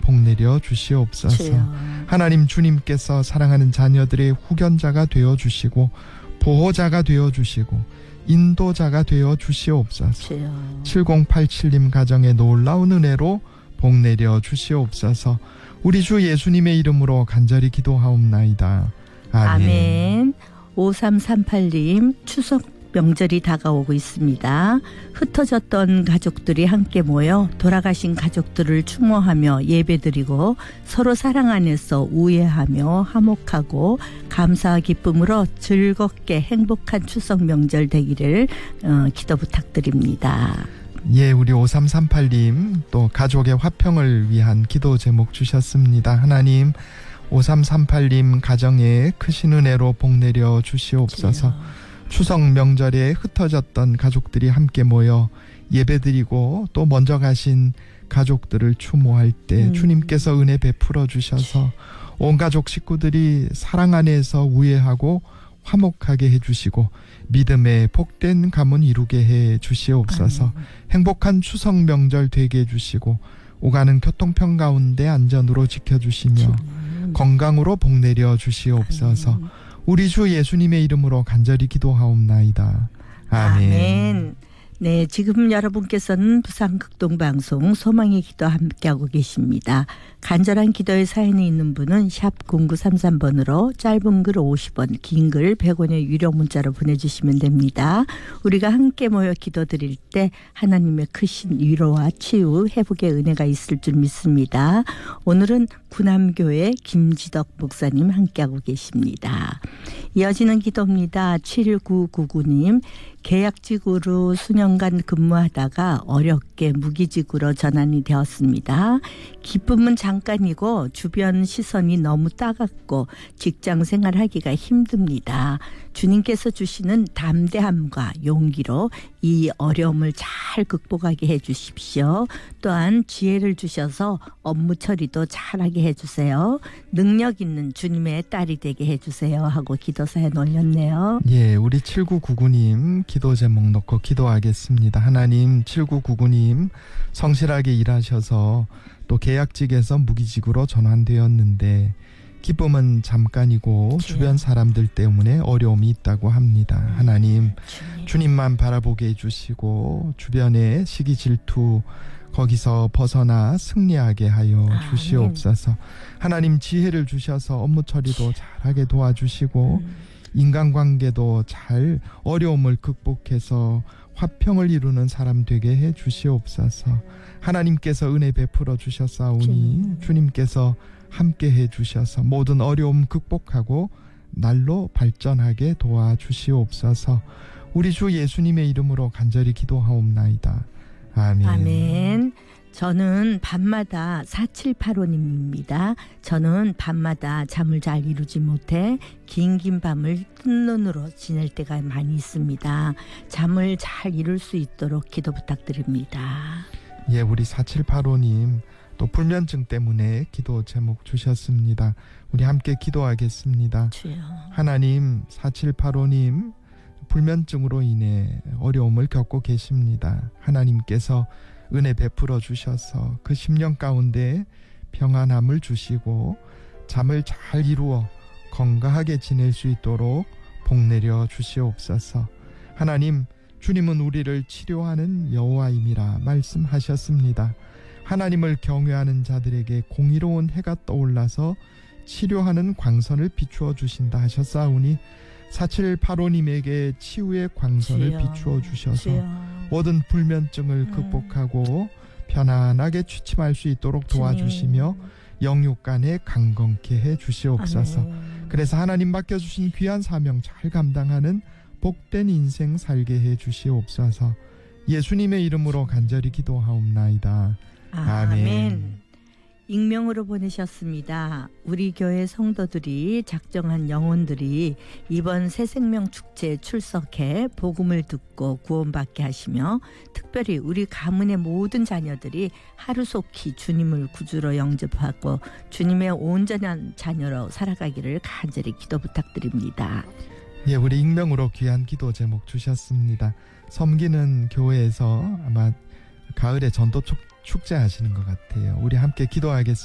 복 내려 주시옵소서. 주여. 하나님 주님께서 사랑하는 자녀들의 후견자가 되어주시고 보호자가 되어주시고 인도자가 되어주시옵소서. 주여. 7087님 가정에 놀라운 은혜로 복 내려 주시옵소서. 우리 주 예수님의 이름으로 간절히 기도하옵나이다. 아멘. 아멘. 5338님 추석 명절이 다가오고 있습니다. 흩어졌던 가족들이 함께 모여 돌아가신 가족들을 추모하며 예배드리고 서로 사랑 안에서 우애하며 화목하고 감사와 기쁨으로 즐겁게 행복한 추석 명절 되기를 기도 부탁드립니다. 예, 우리 5338님 또 가족의 화평을 위한 기도 제목 주셨습니다. 하나님 5338님 가정에 크신 은혜로 복 내려 주시옵소서. 추석 명절에 흩어졌던 가족들이 함께 모여 예배드리고 또 먼저 가신 가족들을 추모할 때 주님께서 은혜 베풀어 주셔서 온 가족 식구들이 사랑 안에서 우애하고 화목하게 해주시고 믿음의 복된 가문 이루게 해 주시옵소서. 행복한 추석 명절 되게 해주시고 오가는 교통편 가운데 안전으로 지켜주시며 건강으로 복 내려 주시옵소서. 우리 주 예수님의 이름으로 간절히 기도하옵나이다. 아멘. 아멘. 네, 지금 여러분께서는 부산극동방송 소망의 기도 함께하고 계십니다. 간절한 기도의 사연이 있는 분은 샵 0933번으로 짧은 글 50원, 긴 글 100원의 유료 문자로 보내주시면 됩니다. 우리가 함께 모여 기도드릴 때 하나님의 크신 위로와 치유, 회복의 은혜가 있을 줄 믿습니다. 오늘은 구남교회 김지덕 목사님 함께하고 계십니다. 이어지는 기도입니다. 7999님. 계약직으로 수년간 근무하다가 어렵게 무기직으로 전환이 되었습니다. 기쁨은 잠깐이고 주변 시선이 너무 따갑고 직장 생활하기가 힘듭니다. 주님께서 주시는 담대함과 용기로 이 어려움을 잘 극복하게 해주십시오. 또한 지혜를 주셔서 업무 처리도 잘하게 해주세요. 능력 있는 주님의 딸이 되게 해주세요 하고 기도 사연 올렸네요. 예, 우리 7999님 기도 제목 넣고 기도하겠습니다. 하나님 7999님 성실하게 일하셔서 또 계약직에서 무기직으로 전환되었는데 기쁨은 잠깐이고 주변 사람들 때문에 어려움이 있다고 합니다. 하나님 주님만 바라보게 해주시고 주변의 시기 질투 거기서 벗어나 승리하게 하여 주시옵소서. 하나님 지혜를 주셔서 업무 처리도 잘하게 도와주시고 인간관계도 잘 어려움을 극복해서 화평을 이루는 사람 되게 해 주시옵소서. 하나님께서 은혜 베풀어 주셨사오니 주님께서 함께 해 주셔서 모든 어려움 극복하고 날로 발전하게 도와주시옵소서. 우리 주 예수님의 이름으로 간절히 기도하옵나이다. 아멘. 아멘. 저는 밤마다 4785님입니다. 저는 밤마다 잠을 잘 이루지 못해 긴 밤을 뜬 눈으로 지낼 때가 많이 있습니다. 잠을 잘 이룰 수 있도록 기도 부탁드립니다. 예, 우리 4785님 또 불면증 때문에 기도 제목 주셨습니다. 우리 함께 기도하겠습니다. 주여. 하나님 4785님 불면증으로 인해 어려움을 겪고 계십니다. 하나님께서 은혜 베풀어 주셔서 그 10년 가운데 평안함을 주시고 잠을 잘 이루어 건강하게 지낼 수 있도록 복 내려 주시옵소서. 하나님 주님은 우리를 치료하는 여호와임이라 말씀하셨습니다. 하나님을 경외하는 자들에게 공의로운 해가 떠올라서 치료하는 광선을 비추어 주신다 하셨사오니 4785님에게 치유의 광선을 주여, 비추어 주셔서 주여. 모든 불면증을 극복하고 편안하게 취침할 수 있도록 도와주시며 영육간에 강건케 해 주시옵소서. 아멘. 그래서 하나님 맡겨주신 귀한 사명 잘 감당하는 복된 인생 살게 해 주시옵소서. 예수님의 이름으로 간절히 기도하옵나이다. 아멘. 익명으로 보내셨습니다. 우리 교회 성도들이 작정한 영혼들이 이번 새생명 축제에 출석해 복음을 듣고 구원받게 하시며 특별히 우리 가문의 모든 자녀들이 하루속히 주님을 구주로 영접하고 주님의 온전한 자녀로 살아가기를 간절히 기도 부탁드립니다. 예, 우리 익명으로 귀한 기도 제목 주셨습니다. 섬기는 교회에서 아마 가을에 전도 축제 하시는 것 같아요. 우리 함께 기도하겠습니다.